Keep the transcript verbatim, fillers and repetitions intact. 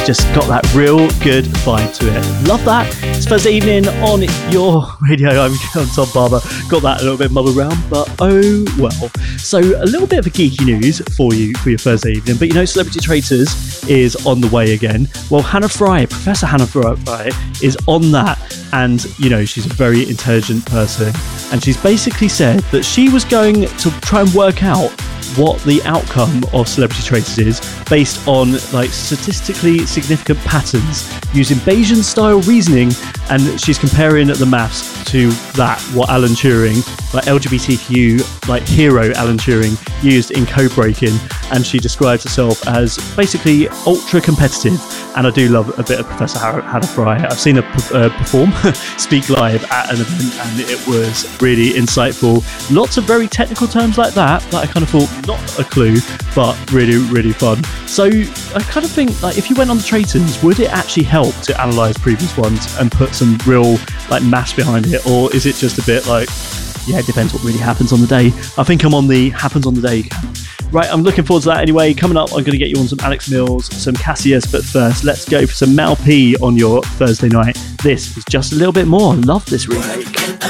Just got that real good vibe to it. Love that. It's Thursday evening on your radio. I'm, I'm Tom Barber. Got that a little bit muddled around, but oh well. So a little bit of a geeky news for you for your Thursday evening. But you know, Celebrity Traitors is on the way again. Well, Hannah Fry, Professor Hannah Fry, is on that. And, you know, she's a very intelligent person. And she's basically said that she was going to try and work out what the outcome of Celebrity Traitors is based on like statistically significant patterns using Bayesian style reasoning, and she's comparing the maths to that what Alan Turing, like L G B T Q like hero Alan Turing, used in code breaking, and she describes herself as basically ultra competitive. And I do love a bit of Professor Hannah Fry. I've seen her uh, perform, speak live at an event, and it was really insightful. Lots of very technical terms like that that I kind of thought not a clue, but really, really fun. So I kind of think like if you went on the Traitors, would it actually help to analyse previous ones and put some real like maths behind it, or is it just a bit like, yeah, it depends what really happens on the day? I think I'm on the happens on the day camp. Right, I'm looking forward to that anyway. Coming up, I'm going to get you on some Alex Mills, some Cassius, but first, let's go for some Mal P on your Thursday night. This is Just a Little Bit More. Love this remake.